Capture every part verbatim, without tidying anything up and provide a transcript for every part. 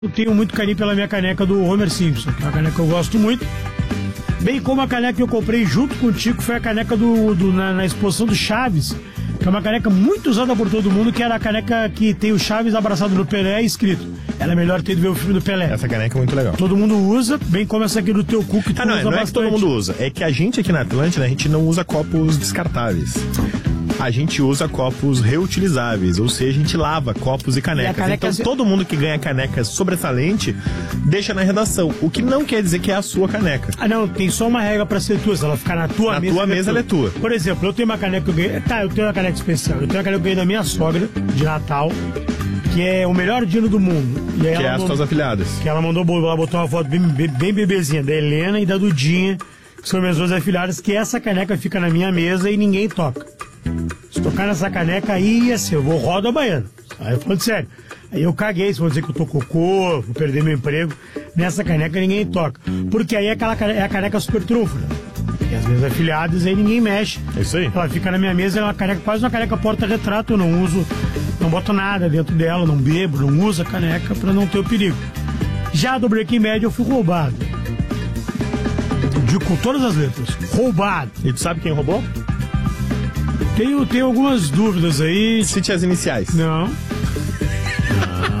Eu tenho muito carinho pela minha caneca do Homer Simpson, que é uma caneca que eu gosto muito. Bem como a caneca que eu comprei junto contigo foi a caneca do, do na, na exposição do Chaves, que é uma caneca muito usada por todo mundo, que era a caneca que tem o Chaves abraçado no Pelé e escrito: ela é melhor ter de ver o filme do Pelé. Essa caneca é muito legal. Todo mundo usa, bem como essa aqui do teu cu, que tu ah, não, usa não bastante. É que todo mundo usa, é que a gente aqui na Atlântida, a gente não usa copos descartáveis. A gente usa copos reutilizáveis, ou seja, a gente lava copos e canecas. E caneca então, se... todo mundo que ganha caneca sobressalente deixa na redação, o que não quer dizer que é a sua caneca. Ah, não, tem só uma regra pra ser tua, se ela ficar na tua na mesa. Na tua mesa, ela é tua. Por exemplo, eu tenho uma caneca que eu ganhei. Tá, eu tenho uma caneca especial. Eu tenho uma caneca que eu ganhei da minha sogra, de Natal, que é o melhor dino do mundo. E aí que ela é as mandou, tuas afilhadas. Que ela mandou, ela botou uma foto bem, bem, bem bebezinha, da Helena e da Dudinha, que são minhas duas afilhadas, que essa caneca fica na minha mesa e ninguém toca. Se tocar nessa caneca aí, ia ser, eu vou roda baiana. Aí eu falando sério. Aí eu caguei, se vou dizer que eu tô cocô, vou perder meu emprego. Nessa caneca ninguém toca. Porque aí é, aquela, é a caneca super trunfo, né? E as minhas afilhadas aí ninguém mexe. É isso aí. Ela fica na minha mesa, é uma caneca, quase uma caneca porta-retrato. Eu não uso, não boto nada dentro dela, não bebo, não uso a caneca pra não ter o perigo. Já do Breaking Bad eu fui roubado. Digo com todas as letras. Roubado. E tu sabe quem roubou? Tenho, tenho algumas dúvidas aí. Cite as iniciais. Não. Não.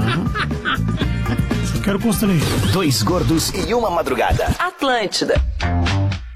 Só quero constranger. Dois gordos e uma madrugada. Atlântida.